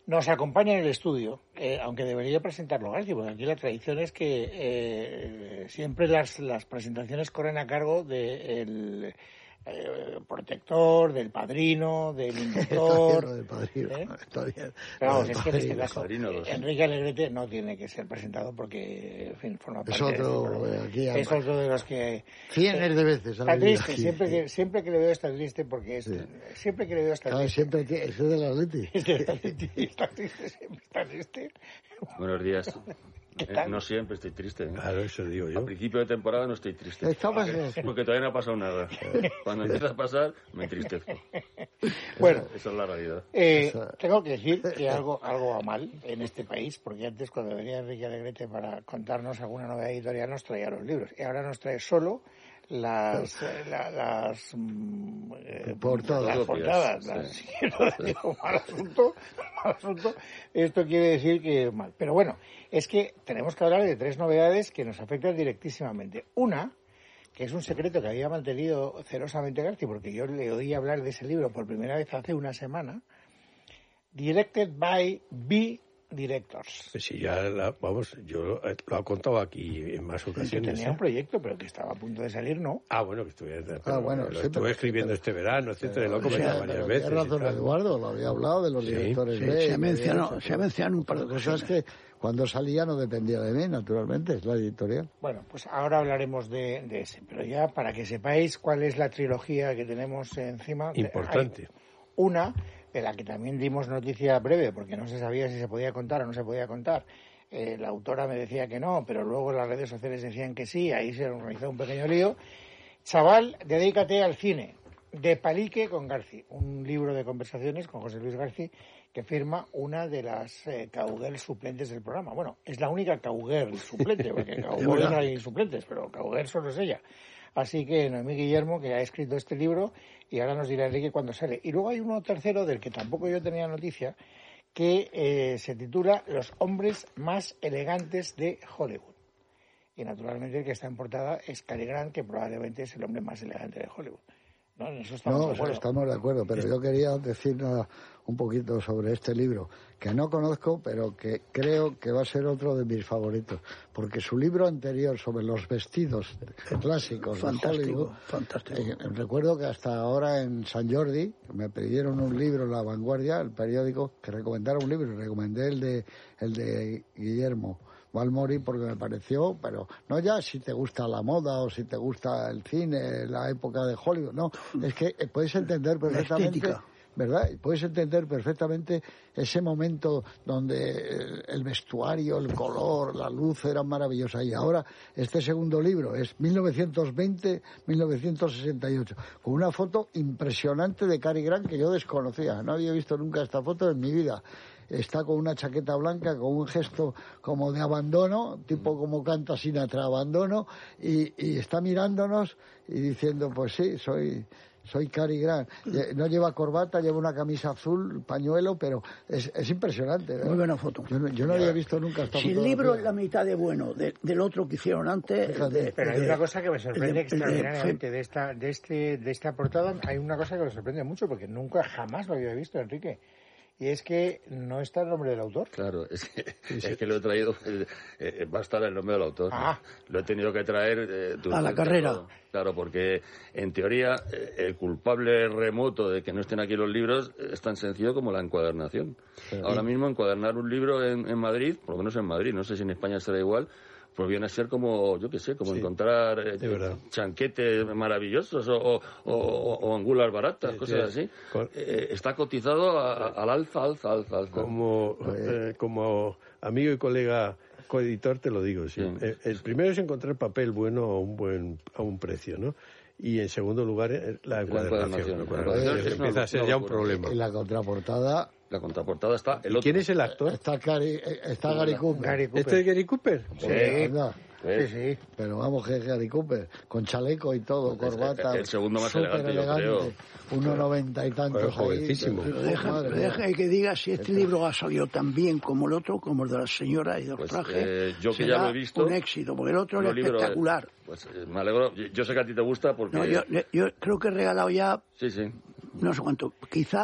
Nos acompaña en el estudio, aunque debería presentarlo Garci, porque aquí la tradición es que siempre las presentaciones corren a cargo del protector, del padrino, del inductor. Del padrino, está bien. Pero vamos, es que en este caso Enrique Alegrete no tiene que ser presentado porque, en fin, forma parte es otro de los que... Cientos de veces. Está triste, aquí, siempre que le veo está triste porque siempre que le veo está triste. Siempre es del Atleti. Está triste, siempre está triste. Buenos días. No siempre estoy triste. Claro, eso digo yo. A principio de temporada no estoy triste. Porque todavía no ha pasado nada. Cuando empieza a pasar, me entristezco. Bueno, esa es la realidad. Tengo que decir que algo va mal en este país, porque antes cuando venía Enrique Alegrete para contarnos alguna novedad editorial nos traía los libros. Y ahora nos trae solo las portadas. Mal asunto. Esto quiere decir que es mal. Pero bueno, es que tenemos que hablar de 3 novedades que nos afectan directísimamente. Una, que es un secreto que había mantenido celosamente Garci, porque yo le oí hablar de ese libro por primera vez hace una semana. Directed by B. Directors. Pues sí, yo lo he contado aquí en más ocasiones. Tenía un proyecto, pero que estaba a punto de salir, ¿no? Bueno, que estuve escribiendo este verano, etcétera, lo he comentado varias veces. Tiene razón, Eduardo, lo había hablado de los directores. Se ha mencionado un par de cosas que cuando salía no dependía de mí, naturalmente, es la editorial. Bueno, pues ahora hablaremos de ese, pero ya para que sepáis cuál es la trilogía que tenemos encima. Importante. Una de la que también dimos noticia breve, porque no se sabía si se podía contar o no se podía contar. La autora me decía que no, pero luego las redes sociales decían que sí, ahí se organizó un pequeño lío. Chaval, dedícate al cine, de Palique con Garci, un libro de conversaciones con José Luis Garci, que firma una de las cowgirls suplentes del programa. Bueno, es la única cowgirl suplente, porque cowboys hay suplentes, pero cowgirl solo es ella. Así que Noemí Guillermo, que ha escrito este libro, y ahora nos dirá Enrique cuándo sale. Y luego hay uno tercero, del que tampoco yo tenía noticia, que se titula Los hombres más elegantes de Hollywood. Y naturalmente el que está en portada es Cary Grant, que probablemente es el hombre más elegante de Hollywood. ¿No? En eso estamos de acuerdo, pero yo quería decir un poquito sobre este libro, que no conozco, pero que creo que va a ser otro de mis favoritos, porque su libro anterior sobre los vestidos clásicos de Hollywood, recuerdo que hasta ahora en San Jordi me pidieron un libro en La Vanguardia, el periódico, que recomendara un libro, y recomendé el de Guillermo Balmori, porque me pareció, pero no ya si te gusta la moda o si te gusta el cine, la época de Hollywood, no, es que puedes entender perfectamente, ¿verdad? Puedes entender perfectamente ese momento donde el vestuario, el color, la luz eran maravillosas. Y ahora este segundo libro es 1920-1968, con una foto impresionante de Cary Grant que yo desconocía, no había visto nunca esta foto en mi vida. Está con una chaqueta blanca, con un gesto como de abandono, tipo como canta Sinatra, abandono, y está mirándonos y diciendo, pues sí, soy Cary Grant. No lleva corbata, lleva una camisa azul, pañuelo, pero es impresionante, ¿verdad? Muy buena foto. Yo no había visto nunca esta foto. Si el libro es la mitad de bueno del otro que hicieron antes... Pero hay una cosa que me sorprende extraordinariamente de esta portada, hay una cosa que me sorprende mucho, porque nunca jamás lo había visto, Enrique. Y es que no está el nombre del autor. Claro, es que lo he traído, va a estar el nombre del autor. Lo he tenido que traer a la carrera. Todo. Claro, porque en teoría el culpable remoto de que no estén aquí los libros es tan sencillo como la encuadernación. Ahora mismo encuadernar un libro en Madrid, por lo menos en Madrid, no sé si en España será igual, pues viene a ser como, yo qué sé, como encontrar chanquetes maravillosos o angulas baratas, cosas así. Está cotizado al alza. Como amigo y colega coeditor te lo digo, sí. El primero es encontrar papel bueno a un precio, ¿no? Y en segundo lugar, la encuadernación. Empieza a ser ya un problema. Y la contraportada... La contraportada está el otro. ¿Quién es el actor? Está Gary Cooper. ¿Este es Gary Cooper? Sí. Sí. Pero vamos, que es Gary Cooper, con chaleco y todo, corbata. El segundo más elegante, yo creo. 1,90 y tantos. Jovencísimo. Pero deja que diga si este libro ha salido tan bien como el otro, como el de la señora y de los trajes. Yo que ya lo he visto. Un éxito, porque el otro es espectacular. Pues me alegro. Yo sé que a ti te gusta porque... No, yo creo que he regalado ya... Sí. No sé cuánto, quizá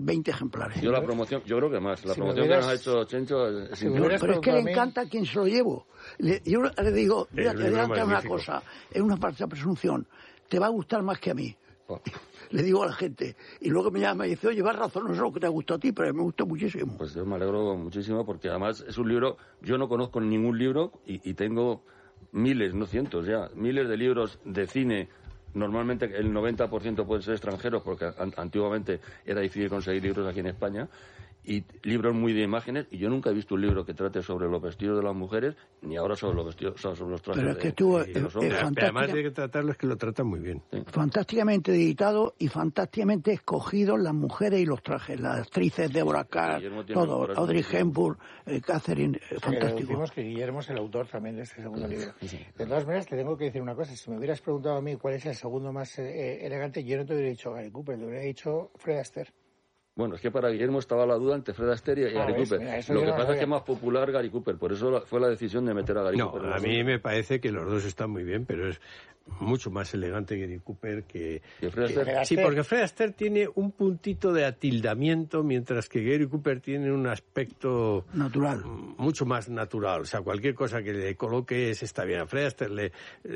20 ejemplares. Yo la promoción, yo creo que más. La promoción que nos ha hecho Chencho es increíble. Pero es que le encanta a quien se lo llevo. Yo le digo, mira, te voy a contar una cosa, es una falsa presunción, te va a gustar más que a mí. Le digo a la gente, y luego me llama y dice, oye, vas razón, no sé lo que te ha gustado a ti, pero me gustó muchísimo. Pues yo me alegro muchísimo porque además es un libro, yo no conozco ningún libro y tengo miles, no cientos ya, miles de libros de cine. Normalmente el 90% pueden ser extranjeros porque antiguamente era difícil conseguir libros aquí en España, y libros muy de imágenes, y yo nunca he visto un libro que trate sobre los vestidos de las mujeres, ni ahora sobre los vestidos, sobre los trajes pero es que estuvo de los hombres. Además de tratarlo, es que lo tratan muy bien. Sí. Fantásticamente editado y fantásticamente escogidos las mujeres y los trajes, las actrices, Deborah Carr, todo, Audrey Hepburn, Catherine, fantástico. Decimos que Guillermo es el autor también de este segundo libro. De todas maneras, te tengo que decir una cosa, si me hubieras preguntado a mí cuál es el segundo más elegante, yo no te hubiera dicho Gary Cooper, te hubiera dicho Fred Astaire. Bueno, es que para Guillermo estaba la duda entre Fred Astaire y Gary Cooper. Mira, lo que pasa es que es más popular Gary Cooper, por eso fue la decisión de meter a Gary Cooper. No, a mí me parece que los dos están muy bien, pero es mucho más elegante Gary Cooper que Fred Astaire. Sí, porque Fred Astaire tiene un puntito de atildamiento, mientras que Gary Cooper tiene un aspecto natural, mucho más natural. O sea, cualquier cosa que le coloques está bien. A Fred Astaire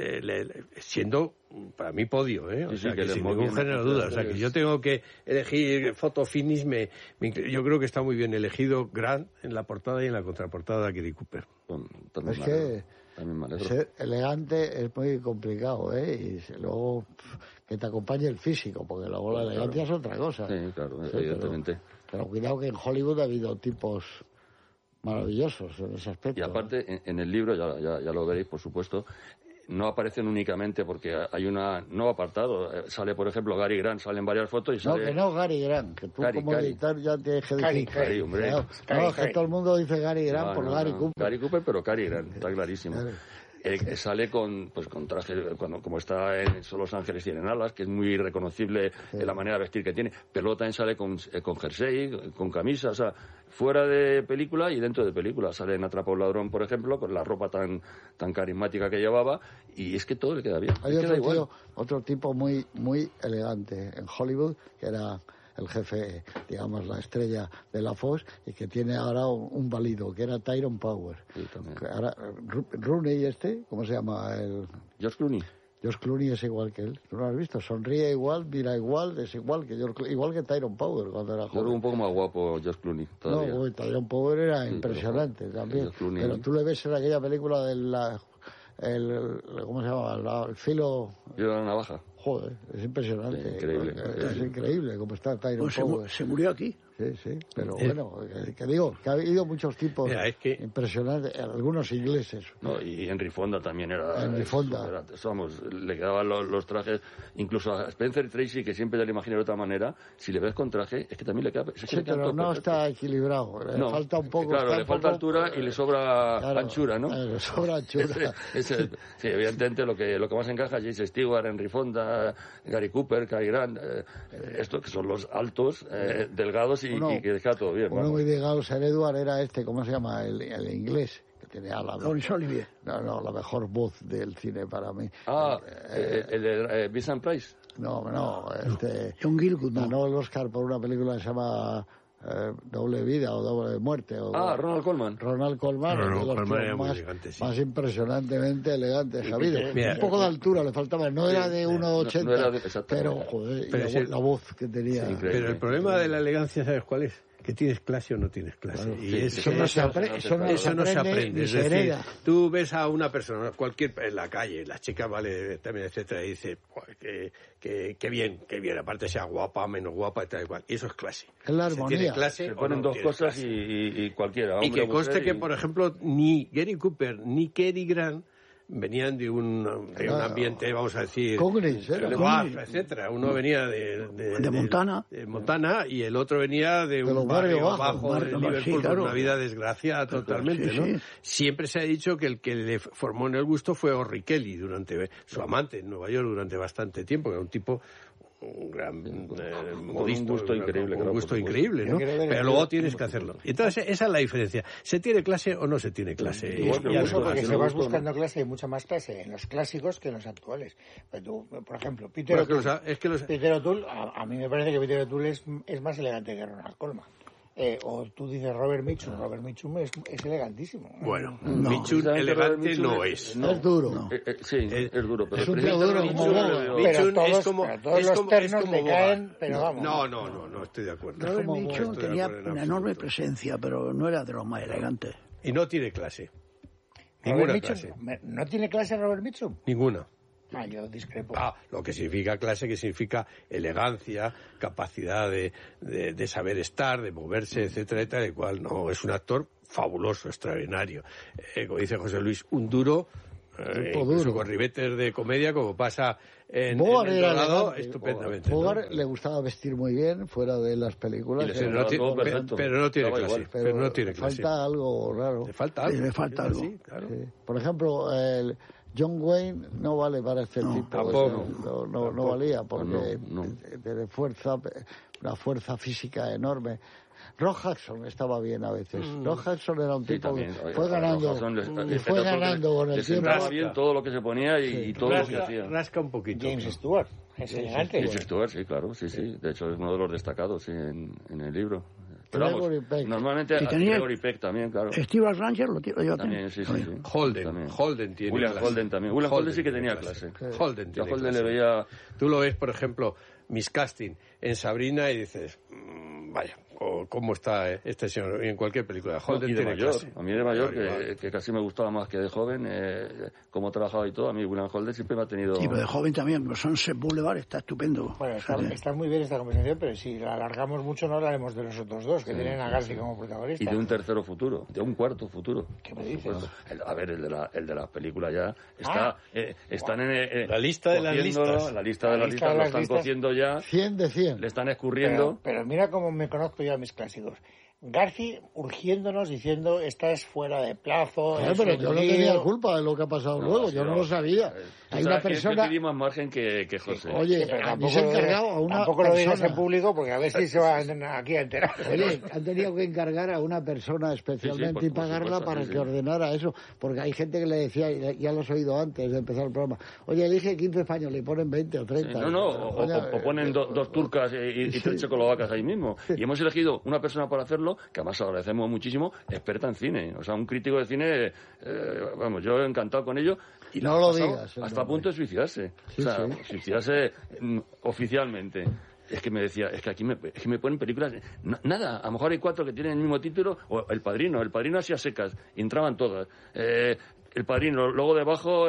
siendo para mí podio, ¿eh? O sea, que sin ningún género de duda. O sea, que yo tengo que elegir fotofinisme. Yo creo que está muy bien elegido Grant en la portada y en la contraportada de Gary Cooper. Es que ser elegante es muy complicado, ¿eh? Y luego que te acompañe el físico, porque luego la elegancia es otra cosa. Sí, claro, evidentemente. Pero cuidado que en Hollywood ha habido tipos maravillosos en ese aspecto. Y aparte, en el libro, ya lo veréis, por supuesto, no aparecen únicamente porque hay un nuevo apartado. Sale, por ejemplo, Gary Grant, salen varias fotos y sale... No, que no Gary Grant, que tú como editor ya tienes que decir... Cary, hombre. No, es que todo el mundo dice Gary Grant por Gary Cooper. Gary Cooper, pero Cary Grant, está clarísimo. Sale con traje, como está en Los Ángeles Tienen Alas, que es muy reconocible la manera de vestir que tiene. Pero luego también sale con jersey, con camisa, o sea, fuera de película y dentro de película. Sale en Atrapa a un ladrón, por ejemplo, con la ropa tan carismática que llevaba, y es que todo le queda bien. Hay otro tipo muy, muy elegante en Hollywood, que era el jefe, digamos, la estrella de la Fox, y que tiene ahora un válido, que era Tyrone Power. Sí, también. Ahora, Rooney ¿cómo se llama? George Clooney. George Clooney es igual que él. ¿Tú lo has visto? Sonríe igual, mira igual, es igual que igual que Tyrone Power cuando era joven. Yo creo un poco más guapo George Clooney todavía. No, Tyrone Power era impresionante también. Pero tú le ves en aquella película ¿cómo se llama? El filo... Yo era la navaja. Joder, es impresionante. Sí, increíble. Es increíble cómo está Tyrone Power. Se murió aquí. Sí, pero bueno, que digo, que ha habido muchos tipos impresionantes, algunos ingleses. No, y Henry Fonda también era... Henry Fonda. Le quedaban los trajes, incluso a Spencer Tracy, que siempre ya le imaginé de otra manera, si le ves con traje, es que también le queda... pero no está equilibrado, le falta un poco... Claro, le falta altura y le sobra anchura, ¿no? Le sobra anchura. Sí, evidentemente lo que más encaja es James Stewart, Henry Fonda, Gary Cooper, Cary Grant, estos que son los altos, delgados y que deja todo bien. Uno muy delgado, Sir Edward, era ¿cómo se llama? El inglés, que tenía la mejor voz del cine para mí. El de Vincent Price. No, John Gielgud, ganó el Oscar por una película que se llama Doble Vida o Doble Muerte. Ronald Colman. Ronald Colman era muy elegante, sí. Más impresionantemente elegante, Javier. Un poco de altura le faltaba, no era de 1,80, pero joder, la voz que tenía. Pero el problema de la elegancia, ¿sabes cuál es? Que tienes clase o no tienes clase. Claro, y eso no se aprende. Es decir, tú ves a una persona, en la calle, la chica vale también, etcétera, y dice, que bien, aparte sea guapa, menos guapa, y tal igual. Y eso es clase. Es la armonía. ¿Tiene clase? Se ponen dos cosas y cualquiera. Y que conste que, por ejemplo, ni Gary Cooper ni Cary Grant venían de un ambiente, vamos a decir, etcétera. Uno venía de Montana y el otro venía de un barrio bajo de Liverpool, con una vida desgraciada totalmente, ¿no? Siempre se ha dicho que el que le formó en el gusto fue Orry Kelly, su amante en Nueva York durante bastante tiempo, que era un tipo modisto, un gusto increíble. Un gusto increíble, ¿no? Pero luego tienes que hacerlo. Entonces, esa es la diferencia. ¿Se tiene clase o no se tiene clase? Porque si vas buscando clase, hay mucha más clase en los clásicos que en los actuales. Pues tú, por ejemplo, Peter O'Toole, a mí me parece que Peter O'Toole es más elegante que Ronald Colman. O tú dices Robert Mitchum es elegantísimo. Bueno, Mitchum elegante no es. Es duro. Sí, es duro. Pero es un tío duro como todos los ternos le caen, pero vamos. No, estoy de acuerdo. Robert Mitchum tenía una enorme presencia, pero no era de los más elegantes. Y no tiene clase. Ninguna clase. ¿No tiene clase Robert Mitchum? Ninguna. Yo discrepo. Lo que significa clase, que significa elegancia, capacidad de saber estar, de moverse, etcétera, etcétera, el cual no es un actor fabuloso, extraordinario. Como dice José Luis, un duro, incluso con ribetes de comedia, como pasa en El Dorado, estupendamente. Bogart le gustaba vestir muy bien fuera de las películas. Pero no tiene clase. Pero no tiene clase. Falta algo raro. Le falta algo. Le falta algo. Sí, claro. Sí. Por ejemplo, John Wayne no vale para este tipo. Tampoco. No valía porque No. tiene fuerza, una fuerza física enorme. Rock Hudson estaba bien a veces. Rock Hudson era un tipo que fue ganando con el tiempo. Estaba bien todo lo que se ponía y todo lo que hacía. Rasca un poquito. James Stewart, es elegante. James Stewart, sí, claro, sí. De hecho, es uno de los destacados en el libro. Pero vamos, normalmente Gregory Peck también, claro. Steve Ranger lo lleva también. Sí. Holden tiene William clase. Holden también. William Holden sí que tenía clase. Holden Yo a Holden clase. le veía... Tú lo ves, por ejemplo, Miscasting en Sabrina y dices, vaya, cómo está este señor en cualquier película. Holden y de tiene mayor, clase. a mí de mayor, que casi me gustaba más que de joven, cómo trabajaba y todo. A mí William Holden siempre me ha tenido... Sí, pero de joven también, Sunset Boulevard está estupendo. Bueno, está muy bien esta conversación, pero si la alargamos mucho no hablaremos de los otros dos, que tienen a Garci como protagonista. Y de un tercero futuro, de un cuarto futuro. ¿Qué me dices? A ver, el de la película ya está... están en... la lista de las listas. La lista de las listas lo están cociendo ya. 100 de 100. Le están escurriendo. Pero mira cómo me conozco yo a mis clásicos. Garci urgiéndonos diciendo estás fuera de plazo. Pero yo no tenía culpa de lo que ha pasado luego, yo no lo sabía. Hay una persona... Yo te di más margen que José. Oye, a mí se ha encargado a una tampoco persona... lo digas en público porque a ver si se va aquí a enterar. Oye, han tenido que encargar a una persona especialmente y pagarla para que ordenara eso, porque hay gente que le decía, ya lo has oído antes de empezar el programa, oye, elige 15 españoles, le ponen 20 o 30. O ponen dos turcas y 3 checoslovacas ahí mismo. Y hemos elegido una persona para hacerlo, que además agradecemos muchísimo, experta en cine. O sea, un crítico de cine, vamos, yo encantado con ello. Y no lo digas. Hasta a punto de suicidarse. Suicidarse oficialmente. Es que me decía, es que aquí me ponen películas... Nada, a lo mejor hay 4 que tienen el mismo título, o El Padrino así a secas, y entraban todas. El Padrino, luego debajo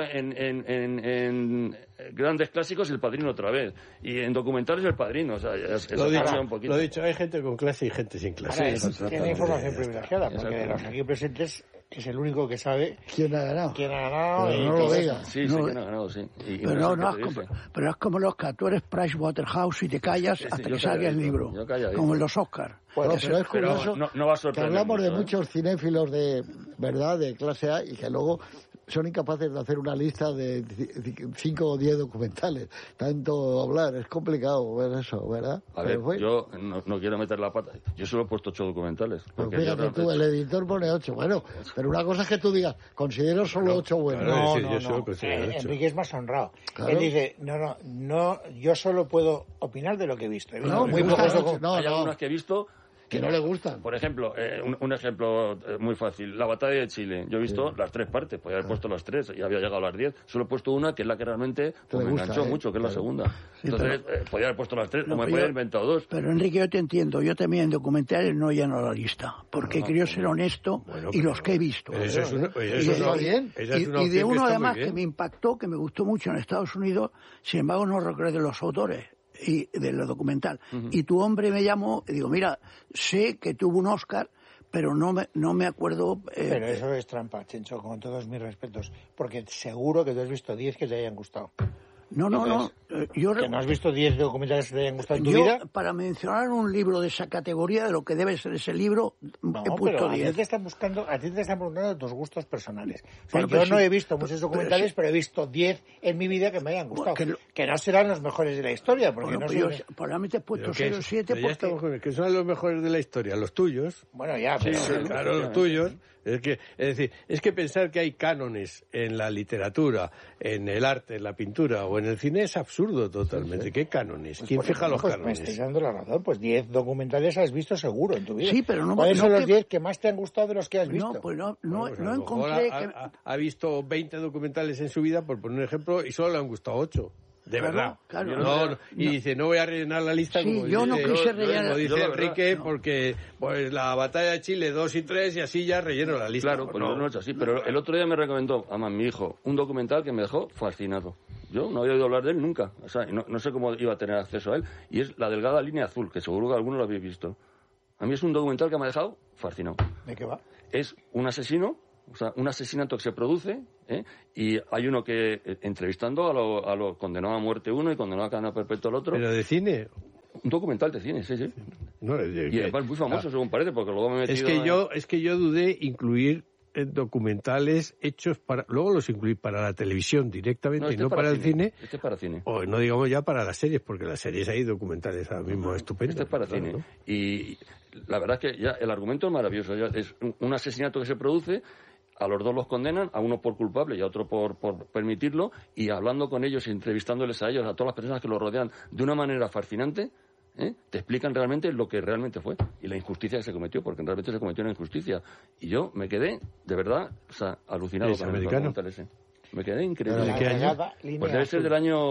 en grandes clásicos El Padrino otra vez, y en documentales El Padrino, o sea, lo he dicho, hay gente con clase y gente sin clase. Tiene información privilegiada, porque de los aquí presentes es el único que sabe quién ha ganado. Pero no lo diga. Sí, quién ha ganado, sí. Pero es como los que tú eres Pricewaterhouse y te callas hasta que salga el libro, como en los Oscars. Pero es curioso no va a sorprender que hablamos de mucho, muchos cinéfilos de verdad, de clase A, y que luego son incapaces de hacer una lista de 5 o 10 documentales. Tanto hablar, es complicado ver eso, ¿verdad? A ver, yo no quiero meter la pata. Yo solo he puesto 8 documentales. Pero fíjate tú, el editor pone 8. Bueno, pero una cosa es que tú digas, considero solo 8 buenos. No. Enrique es más honrado. Claro. Él dice, no, yo solo puedo opinar de lo que he visto. Muy pocos. Hay algunas que he visto que no le gustan. Por ejemplo, un ejemplo muy fácil, la batalla de Chile. Yo he visto las 3 partes, podía haber puesto las 3 y había llegado a las 10. Solo he puesto una, que es la que realmente me enganchó mucho, que es la segunda. Entonces, podía haber puesto las 3, como me podía haber inventado 2. Pero Enrique, yo te entiendo. Yo también en documentales no lleno la lista, porque creo ser honesto y los que he visto. Eso bien. Y de uno además que me impactó, que me gustó mucho en Estados Unidos, sin embargo no recuerdo los autores. Y de lo documental. Y tu hombre me llamó y digo, mira, sé que tuvo un Oscar, pero no me acuerdo... Pero eso es trampa, Chencho, con todos mis respetos, porque seguro que tú has visto 10 que te hayan gustado. No. ¿Que no has visto 10 documentales que te hayan gustado en tu vida? Para mencionar un libro de esa categoría, de lo que debe ser ese libro, he puesto 10. A ti te están preguntando tus gustos personales. O sea, Bueno, yo pero no sí, he visto muchos documentales, pero he visto 10 en mi vida que me hayan gustado. Que no serán los mejores de la historia, porque Bueno, no pues son... probablemente he puesto 6 o 7 porque... que son los mejores de la historia, los tuyos. Bueno, ya, Sí, pero... claro, los tuyos. Es que pensar que hay cánones en la literatura, en el arte, en la pintura o en el cine es absurdo totalmente. Sí. ¿Qué cánones? Pues ¿Quién fija los cánones? Me estáis dando la razón. Pues 10 documentales has visto seguro en tu vida. Sí, pero no... ¿Cuáles son los 10 que más te han gustado de los que has visto? No, pues no pues encontré... Ha visto 20 documentales en su vida, por poner un ejemplo, y solo le han gustado 8. De verdad. Claro. Y dice, no voy a rellenar la lista como yo no quise rellenar. Como dice Enrique, porque pues la batalla de Chile 2 y 3 y así ya relleno la lista. Claro, pues no lo he hecho así. Pero el otro día me recomendó, además mi hijo, un documental que me dejó fascinado. Yo no había oído hablar de él nunca. O sea, no sé cómo iba a tener acceso a él. Y es La delgada línea azul, que seguro que algunos lo habéis visto. A mí es un documental que me ha dejado fascinado. ¿De qué va? Es un asesino. O sea, un asesinato que se produce, y hay uno que, entrevistando a lo condenado a muerte uno y condenado a cadena perpetua al otro. ¿Pero de cine? Un documental de cine, sí. No, y además muy famoso, según parece, porque luego me he metido... Es que yo dudé incluir documentales hechos para... Luego los incluí para la televisión directamente y no para el cine. Este es para cine. O no digamos ya para las series, porque las series hay documentales ahora mismo estupendos. Este es para cine. ¿No? Y la verdad es que ya el argumento es maravilloso. Ya es un asesinato que se produce... A los dos los condenan, a uno por culpable y a otro por permitirlo, y hablando con ellos y entrevistándoles a ellos, a todas las personas que los rodean, de una manera fascinante, te explican realmente lo que realmente fue y la injusticia que se cometió, porque realmente se cometió una injusticia. Y yo me quedé, de verdad, alucinado con el documental ese. Me quedé increíble. ¿De qué año? Pues debe ser del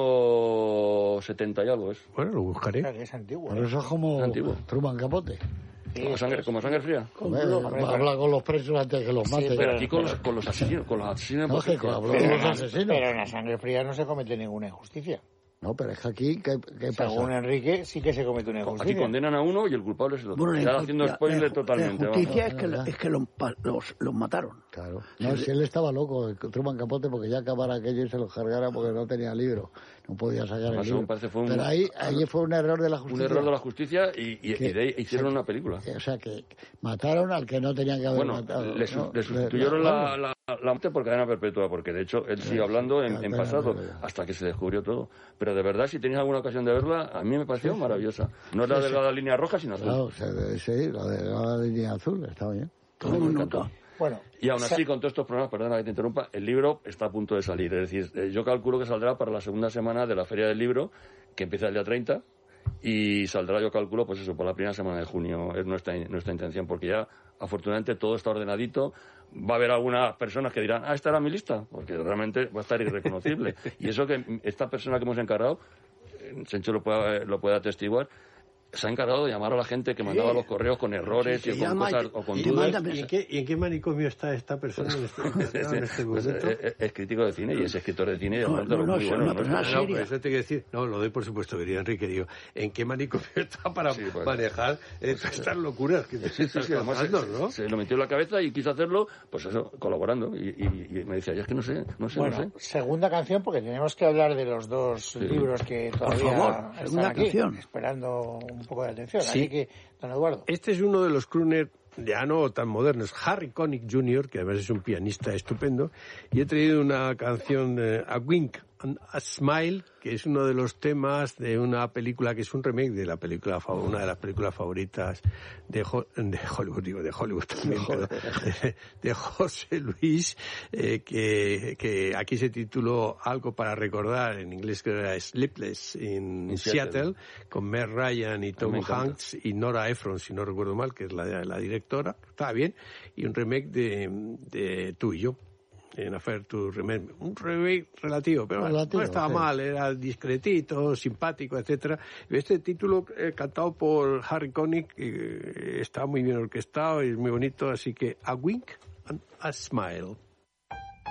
año 70 y algo. Bueno, lo buscaré. Claro, es antiguo. Pero eso es como Truman Capote. Como sangre fría. Habla con los presos antes que los mate. Pero aquí con los asesinos. Con los asesinos. No, que con los asesinos. Pero en la sangre fría no se comete ninguna injusticia. No, pero es que aquí, ¿qué pasa? Según Enrique, sí que se comete una injusticia. Aquí condenan a uno y el culpable es el otro. Está haciendo spoiler totalmente. La justicia es que los mataron. Claro. No, si él estaba loco, Truman Capote, porque ya acabara aquello y se lo cargara porque no tenía libro. No podía sacar el libro. Pero ahí fue un error de la justicia. Un error de la justicia y hicieron una película. O sea, que mataron al que no tenían que haber matado. Le sustituyeron la muerte por cadena perpetua, porque de hecho él sigue hablando en pasado, hasta que se descubrió todo. Pero de verdad, si tenéis alguna ocasión de verla, a mí me pareció maravillosa. No es la delgada línea roja, sino azul. Claro, sí, la delgada línea azul, está bien. Todo me encantó. Bueno, y aún así, con todos estos problemas, perdona que te interrumpa, el libro está a punto de salir. Es decir, yo calculo que saldrá para la segunda semana de la Feria del Libro, que empieza el día 30, y saldrá, yo calculo, pues eso, por la primera semana de junio. Es nuestra intención, porque ya, afortunadamente, todo está ordenadito. Va a haber algunas personas que dirán, esta era mi lista, porque realmente va a estar irreconocible. Y eso que esta persona que hemos encargado, Sencho lo puede atestiguar, se ha encargado de llamar a la gente que mandaba los correos con errores y con cosas o con dudas. ¿Y en qué manicomio está esta persona en este momento? Es crítico de cine y es escritor de cine y muy bueno. No, eso te quiero decir, no, lo doy por supuesto, querido Enrique, digo, ¿en qué manicomio está para manejar estas locuras que además ¿no? Se lo metió en la cabeza y quiso hacerlo, pues eso, colaborando. Y me decía, es que no sé. Segunda canción, porque tenemos que hablar de los dos libros que todavía están aquí, esperando un poco de atención. Sí. Así que, don Eduardo. Este es uno de los crooners ya no tan modernos, Harry Connick Jr., que además es un pianista estupendo, y he traído una canción, A Wink and a Smile, que es uno de los temas de una película que es un remake de la película, una de las películas favoritas de Hollywood también, pero de José Luis, que aquí se tituló Algo para recordar, en inglés que era Sleepless in Seattle, con Meg Ryan y Tom Hanks y Nora Ephron, si no recuerdo mal, que es la directora. Está bien, y un remake de Tú y yo, en Affair to Remember, un remake relativo, pero no estaba mal, era discretito, simpático, etcétera. Este título cantado por Harry Connick está muy bien orquestado y es muy bonito, así que A Wink and a Smile.